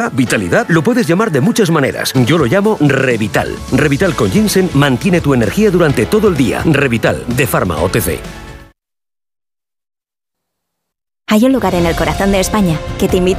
¿Vitalidad? Lo puedes llamar de muchas maneras. Yo lo llamo Revital. Revital con ginseng mantiene tu energía durante todo el día. Revital, de Pharma OTC. Hay un lugar en el corazón de España que te invita